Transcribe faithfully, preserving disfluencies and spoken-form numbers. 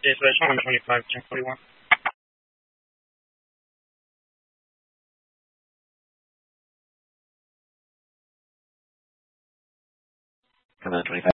Reservation one twenty-five, ten forty-one. Come on, twenty-five.